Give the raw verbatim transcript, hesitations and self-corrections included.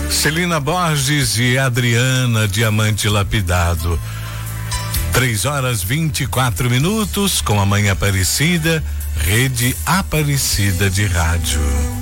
Celina Borges e Adriana Diamante Lapidado. Três horas vinte e quatro minutos com a Manhã Aparecida, Rede Aparecida de Rádio.